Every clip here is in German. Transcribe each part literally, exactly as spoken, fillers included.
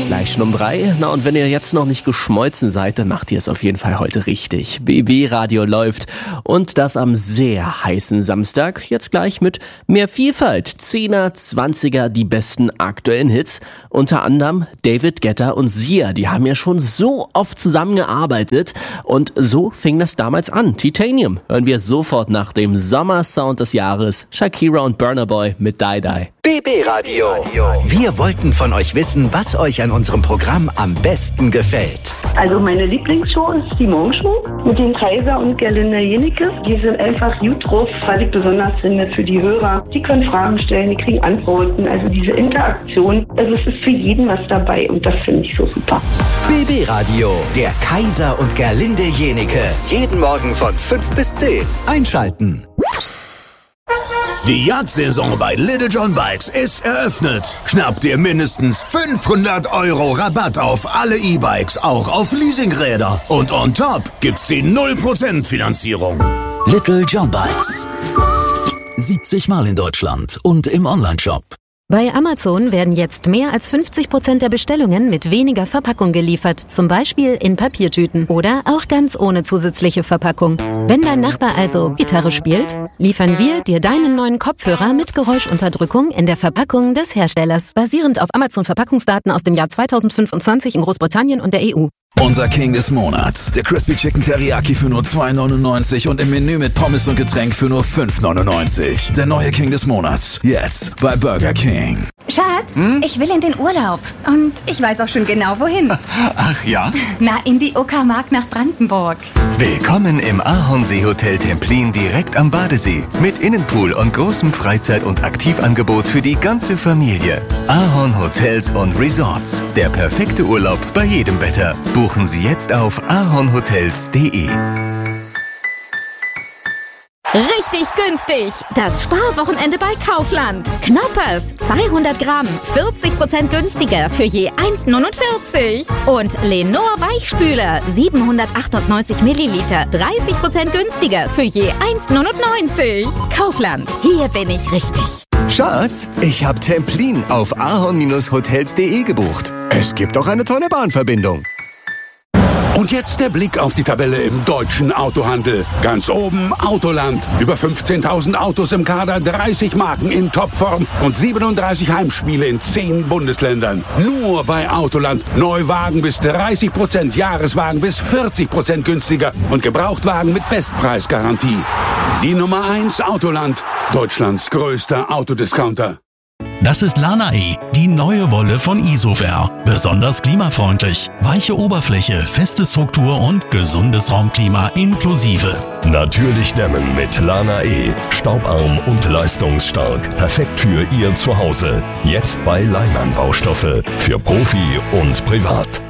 gleich schon um drei. Na, und wenn ihr jetzt noch nicht geschmolzen seid, dann macht ihr es auf jeden Fall heute richtig. B B-Radio läuft. Und das am sehr heißen Samstag. Jetzt gleich mit mehr Vielfalt. Zehner, Zwanziger, die besten aktuellen Hits. Unter anderem David Guetta und Sia. Die haben ja schon so oft zusammengearbeitet. Und so fing das damals an. Titanium hören wir sofort nach dem Sommersound des Jahres. Shakira und Burna Boy mit Die Die. B B-Radio. Wir wollten von euch wissen, was euch an unserem Programm am besten gefällt. Also meine Lieblingsshow ist die Morgenshow mit den Kaiser und Gerlinde Jenike. Die sind einfach gut drauf, was ich besonders finde für die Hörer. Die können Fragen stellen, die kriegen Antworten. Also diese Interaktion, also es ist für jeden was dabei und das finde ich so super. B B-Radio, der Kaiser und Gerlinde Jenike. Jeden Morgen von fünf bis zehn. Einschalten. Die Jagdsaison bei Little John Bikes ist eröffnet. Schnapp dir mindestens fünfhundert Euro Rabatt auf alle E-Bikes, auch auf Leasingräder. Und on top gibt's die null Prozent Finanzierung. Little John Bikes. siebzig Mal in Deutschland und im Onlineshop. Bei Amazon werden jetzt mehr als fünfzig Prozent der Bestellungen mit weniger Verpackung geliefert, zum Beispiel in Papiertüten oder auch ganz ohne zusätzliche Verpackung. Wenn dein Nachbar also Gitarre spielt, liefern wir dir deinen neuen Kopfhörer mit Geräuschunterdrückung in der Verpackung des Herstellers, basierend auf Amazon-Verpackungsdaten aus dem Jahr zweitausendfünfundzwanzig in Großbritannien und der E U. Unser King des Monats. Der Crispy Chicken Teriyaki für nur zwei neunundneunzig und im Menü mit Pommes und Getränk für nur fünf neunundneunzig. Der neue King des Monats. Jetzt bei Burger King. Schatz, hm? ich will in den Urlaub. Und ich weiß auch schon genau, wohin. Ach ja? Na, in die Uckermark nach Brandenburg. Willkommen im Ahornsee Hotel Templin direkt am Badesee. Mit Innenpool und großem Freizeit- und Aktivangebot für die ganze Familie. Ahorn Hotels und Resorts. Der perfekte Urlaub bei jedem Wetter. Buchen Sie jetzt auf ahornhotels punkt de. Richtig günstig! Das Sparwochenende bei Kaufland. Knoppers, zweihundert Gramm, vierzig Prozent günstiger für je eins neunundvierzig. Und Lenor Weichspüler, siebenhundertachtundneunzig Milliliter, dreißig Prozent günstiger für je eins neunundneunzig. Kaufland, hier bin ich richtig. Schatz, ich habe Templin auf ahorn Bindestrich hotels punkt de gebucht. Es gibt auch eine tolle Bahnverbindung. Und jetzt der Blick auf die Tabelle im deutschen Autohandel. Ganz oben Autoland. Über fünfzehntausend Autos im Kader, dreißig Marken in Topform und siebenunddreißig Heimspiele in zehn Bundesländern. Nur bei Autoland. Neuwagen bis dreißig Prozent, Jahreswagen bis vierzig Prozent günstiger und Gebrauchtwagen mit Bestpreisgarantie. Die Nummer eins Autoland. Deutschlands größter Autodiscounter. Das ist Lana-E, die neue Wolle von Isover. Besonders klimafreundlich. Weiche Oberfläche, feste Struktur und gesundes Raumklima inklusive. Natürlich dämmen mit Lana-E. Staubarm und leistungsstark. Perfekt für Ihr Zuhause. Jetzt bei Leimann Baustoffe. Für Profi und Privat.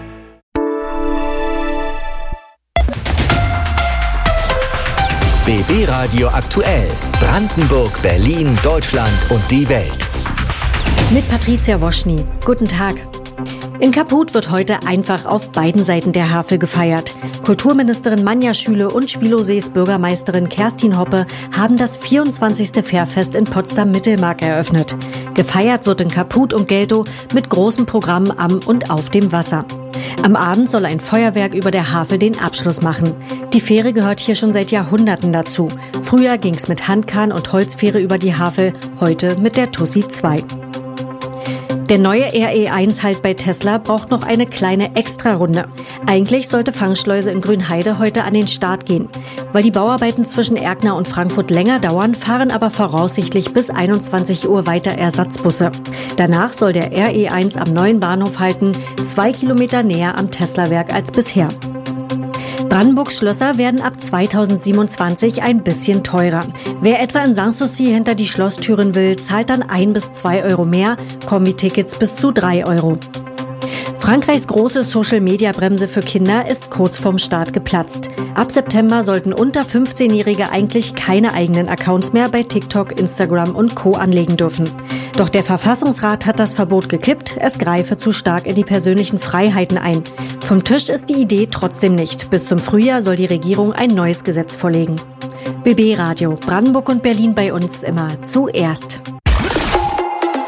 B B-Radio aktuell. Brandenburg, Berlin, Deutschland und die Welt. Mit Patricia Woschny. Guten Tag. In Kaput wird heute einfach auf beiden Seiten der Havel gefeiert. Kulturministerin Manja Schüle und Schwilosees Bürgermeisterin Kerstin Hoppe haben das vierundzwanzigste Fährfest in Potsdam-Mittelmark eröffnet. Gefeiert wird in Kaput und Geltow mit großem Programm am und auf dem Wasser. Am Abend soll ein Feuerwerk über der Havel den Abschluss machen. Die Fähre gehört hier schon seit Jahrhunderten dazu. Früher ging's mit Handkahn und Holzfähre über die Havel, heute mit der Tussi zwei. Der neue R E eins Halt bei Tesla braucht noch eine kleine Extrarunde. Eigentlich sollte Fangschleuse in Grünheide heute an den Start gehen. Weil die Bauarbeiten zwischen Erkner und Frankfurt länger dauern, fahren aber voraussichtlich bis einundzwanzig Uhr weiter Ersatzbusse. Danach soll der R E eins am neuen Bahnhof halten, zwei Kilometer näher am Tesla-Werk als bisher. Brandenburgs Schlösser werden ab zweitausendsiebenundzwanzig ein bisschen teurer. Wer etwa in Sanssouci hinter die Schlosstüren will, zahlt dann ein bis zwei Euro mehr, Kombi-Tickets bis zu drei Euro. Frankreichs große Social-Media-Bremse für Kinder ist kurz vorm Start geplatzt. Ab September sollten unter fünfzehnjährige eigentlich keine eigenen Accounts mehr bei TikTok, Instagram und Co. anlegen dürfen. Doch der Verfassungsrat hat das Verbot gekippt, es greife zu stark in die persönlichen Freiheiten ein. Vom Tisch ist die Idee trotzdem nicht. Bis zum Frühjahr soll die Regierung ein neues Gesetz vorlegen. B B-Radio, Brandenburg und Berlin bei uns immer zuerst.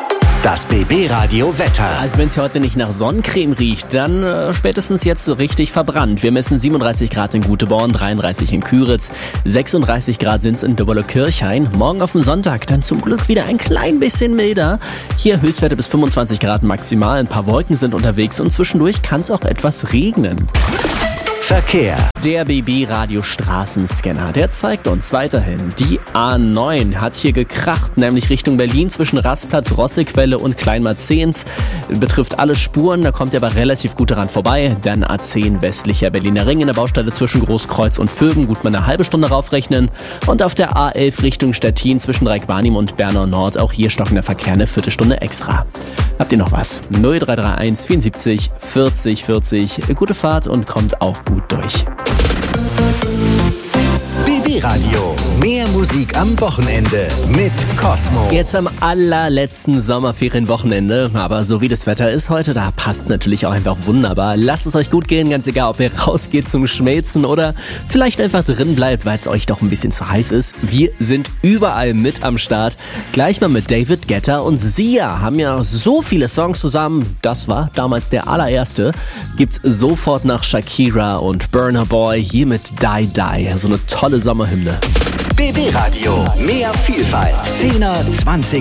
Das B B-Radio Wetter. Also wenn es heute nicht nach Sonnencreme riecht, dann äh, spätestens jetzt so richtig verbrannt. Wir messen siebenunddreißig Grad in Guteborn, dreiunddreißig in Küritz, sechsunddreißig Grad sind es in Döbbeler-Kirchhain. Morgen auf den Sonntag dann zum Glück wieder ein klein bisschen milder. Hier Höchstwerte bis fünfundzwanzig Grad maximal. Ein paar Wolken sind unterwegs und zwischendurch kann es auch etwas regnen. Verkehr. Der B B-Radio-Straßenscanner, der zeigt uns weiterhin, die A neun hat hier gekracht, nämlich Richtung Berlin zwischen Rastplatz, Rossequelle und Kleinmarzehns. Betrifft alle Spuren, da kommt ihr aber relativ gut daran vorbei. Dann A zehn westlicher Berliner Ring in der Baustelle zwischen Großkreuz und Vögen, gut mal eine halbe Stunde raufrechnen. Und auf der A elf Richtung Stettin zwischen Reikbarnim und Bernau Nord, auch hier stockender Verkehr eine Viertelstunde extra. Habt ihr noch was? null drei drei eins vierundsiebzig vierzig vierzig. Gute Fahrt und kommt auch gut durch. B B-Radio. Mehr Musik am Wochenende mit Cosmo. Jetzt am allerletzten Sommerferienwochenende. Aber so wie das Wetter ist heute, da passt es natürlich auch einfach wunderbar. Lasst es euch gut gehen, ganz egal, ob ihr rausgeht zum Schmelzen oder vielleicht einfach drin bleibt, weil es euch doch ein bisschen zu heiß ist. Wir sind überall mit am Start. Gleich mal mit David Guetta und Sia. Haben ja so viele Songs zusammen. Das war damals der allererste. Gibt's sofort nach Shakira und Burna Boy hier mit Die Die. So eine tolle Sommerhymne. B B-Radio. Mehr Vielfalt. zehner, zwanziger